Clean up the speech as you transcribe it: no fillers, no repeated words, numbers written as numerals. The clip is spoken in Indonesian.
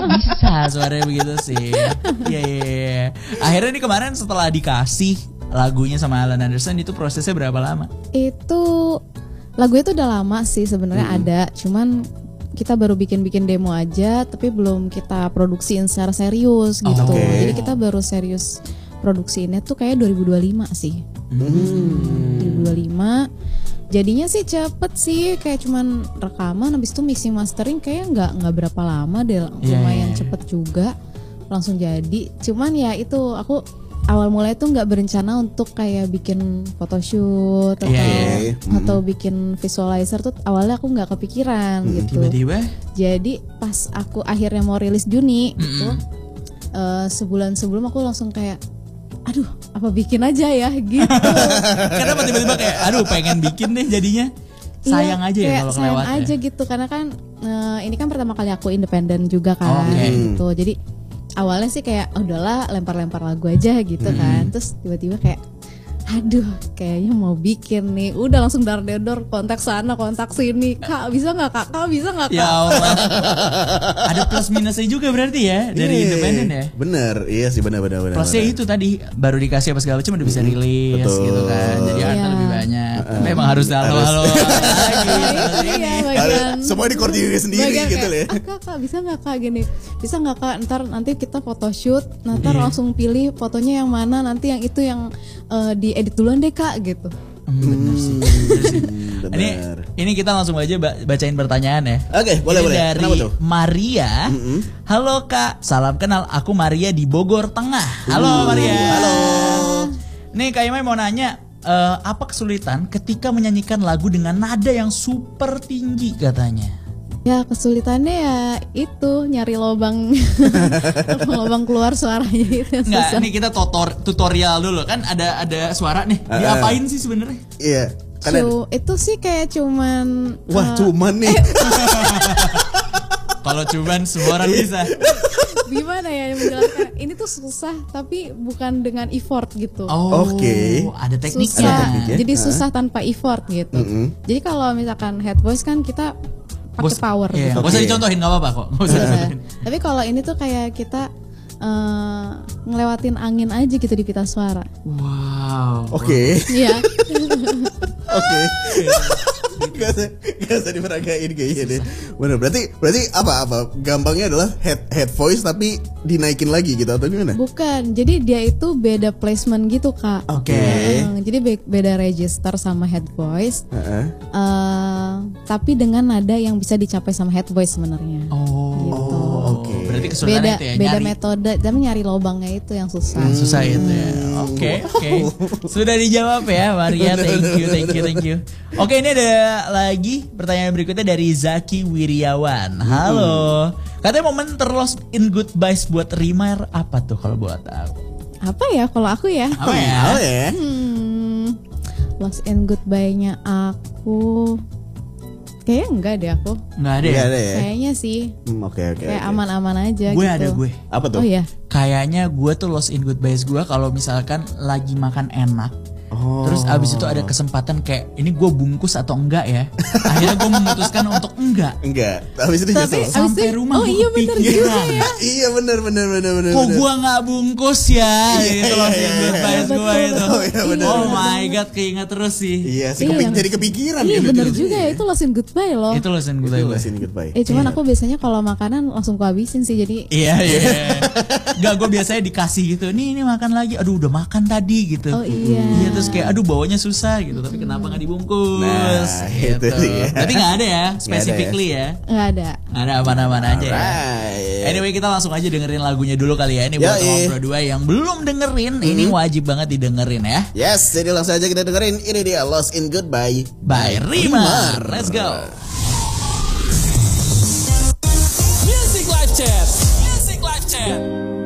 Bisa suaranya begitu sih. Iya. Akhirnya nih kemarin setelah dikasih lagunya sama Alan Anderson itu prosesnya berapa lama? Itu lagu itu udah lama sih sebenarnya ada, cuman kita baru bikin demo aja, tapi belum kita produksiin secara serius gitu. Jadi kita baru serius produksiinnya tuh kayak 2025 sih. 2025. Jadinya sih cepet sih, kayak cuman rekaman, habis itu mixing mastering kayak nggak berapa lama deh, lumayan cepet juga langsung jadi. Cuman ya itu aku awal mulai tuh nggak berencana untuk kayak bikin photoshoot atau bikin visualizer tuh awalnya aku nggak kepikiran gitu. Tiba-tiba jadi pas aku akhirnya mau rilis Juni itu sebulan sebelum aku langsung kayak aduh apa bikin aja ya gitu. Kenapa tiba-tiba kayak aduh pengen bikin deh jadinya. Sayang aja ya kalau kelewat. Sayang aja gitu karena kan ini kan pertama kali aku independen juga kan gitu. Jadi awalnya sih kayak udahlah lempar-lempar lagu aja gitu kan. Terus tiba-tiba kayak aduh kayaknya mau bikin nih. Udah langsung dar-dedor kontak sana kontak sini. Kak bisa gak kak? Kak bisa gak kak? Ya Allah. Ada plus minusnya juga berarti ya dari independen ya. Bener, iya sih bener. Plusnya itu tadi baru dikasih apa segala macam udah bisa rilis gitu kan. Jadi artnya lebih banyak. Memang harus halo lagi. Semua dikoordinir sendiri gitu ya. Kak bisa gak kak gini? Bisa gak kak nanti kita photoshoot. Ntar langsung pilih fotonya yang mana. Nanti yang itu yang diedit duluan deh kak gitu. Bener sih. Ini kita langsung aja bacain pertanyaan ya. Oke, boleh. Dari Maria. Halo kak, salam kenal. Aku Maria di Bogor Tengah. Halo Maria. Halo. Nih Kak Imai mau nanya, apa kesulitan ketika menyanyikan lagu dengan nada yang super tinggi katanya? Ya kesulitannya ya itu nyari lubang keluar suaranya itu yang susah. Nggak, nih kita tutorial dulu kan ada suara nih. Diapain sih sebenarnya? Iya. Itu sih kayak cuman. Wah cuman nih. Kalau cuman semua orang bisa. Gimana ya menjelaskan? Ini tuh susah tapi bukan dengan effort gitu. Oke. Ada tekniknya. Susah. Jadi susah tanpa effort gitu. Jadi kalau misalkan head voice kan kita pakai power gitu. Gak usah dicontohin, gak apa-apa kok. Tapi kalau ini tuh kayak kita ngelewatin angin aja gitu di pita suara. Wow. Oke. Iya. Oke. Gak usah diperagain kayaknya deh. Bener, berarti apa? Gampangnya adalah head voice tapi dinaikin lagi gitu atau gimana? Bukan, jadi dia itu beda placement gitu kak. Oke. Jadi beda register sama head voice. Tapi dengan nada yang bisa dicapai sama head voice sebenarnya. Gitu. Oke. Berarti kesulitan itu ya. Beda metode, tapi nyari lubangnya itu yang susah. Susah itu ya. Oke. Sudah dijawab ya Maria. Thank you. Oke, ini ada lagi pertanyaan berikutnya dari Zaki Wiryawan. Halo. Katanya momen terlost in goodbyes buat Rimar apa tuh kalau buat aku? Apa ya kalau aku ya? Apa ya? Lost in goodbye-nya aku kayaknya enggak deh aku. Enggak ada ya? Kayaknya sih. Oke. Kayak aman-aman aja gue gitu. Gue. Apa tuh? Oh iya. Kayaknya gue tuh lost in goodbyes gue kalau misalkan lagi makan enak. Terus abis itu ada kesempatan kayak ini gue bungkus atau enggak ya. Akhirnya gue memutuskan untuk enggak. Abis itu nyesel. Sampai rumah gue kepikiran. Iya bener. Kok gue gak bungkus ya. Gitu lost in goodbyes gue itu. Oh my god, keinget terus sih. Iya sih, jadi kepikiran. Iya bener juga ya, itu lost in goodbye loh. Itu lost in goodbye. Cuman aku biasanya kalau makanan langsung aku habisin sih jadi. Iya. Gak, gue biasanya dikasih gitu. Nih makan lagi. Aduh udah makan tadi gitu. Oh iya. Iya terus kayak aduh bawanya susah gitu. Tapi kenapa gak dibungkus? Nah gitu. itu sih. Tapi gak ada ya specifically ya. Gak ada. Ada aman-aman aja ya. Anyway kita langsung aja dengerin lagunya dulu kali ya. Ini buat Ngobrol 2 yang belum dengerin. Ini wajib banget didengerin ya. Yes, jadi langsung aja kita dengerin. Ini dia Lost in Goodbye by Rimar. Let's go. Music Live Chat.